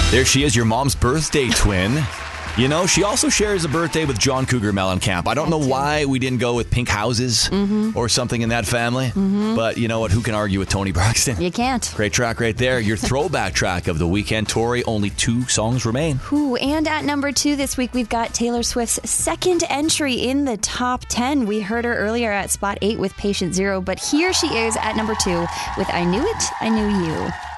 There she is, your mom's birthday twin. You know, she also shares a birthday with John Cougar Mellencamp. I don't know why we didn't go with Pink Houses or something in that family. But you know what? Who can argue with Tony Braxton? You can't. Great track right there. Your throwback track of the weekend. Tori, only 2 songs remain. Ooh, and at number 2 this week, we've got Taylor Swift's second entry in the top 10. We heard her earlier at spot 8 with Patient Zero, but here she is at number 2 with I Knew It, I Knew You.